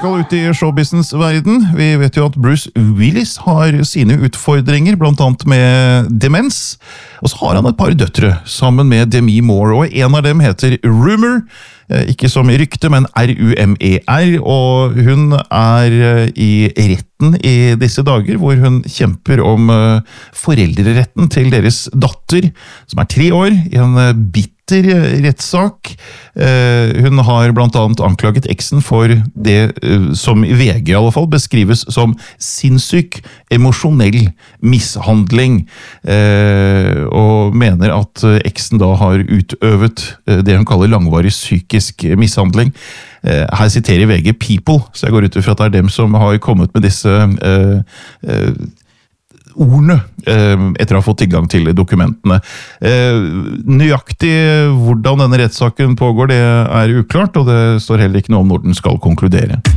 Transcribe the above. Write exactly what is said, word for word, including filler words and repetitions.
skal ut i showbusiness-verden. Vi vet jo at Bruce Willis har sine utfordringer, blant annet med demens. Og så har han et par døtre sammen med Demi Moore, og en av dem heter Rumor. Ikke som rykte, men R U M E R, og hun er i retten i disse dager, hvor hun kjemper om foreldreretten til deres datter, som er tre år, i en bitter rettssak. Hun har blant annet anklaget eksen for det som i V G i alle fall beskrives som sinnssyk, emosjonell mishandling, og mener at eksen da har utøvet det hun kaller langvarig psykisk mishandling. Her siterer V G People, så jeg går ut fra at det er dem som har kommet med disse uh, uh, ordene uh, etter å ha fått tilgang til dokumentene. Uh, nøyaktig hvordan denne rettssaken pågår, det er uklart, og det står heller ikke noe om når den skal konkludere.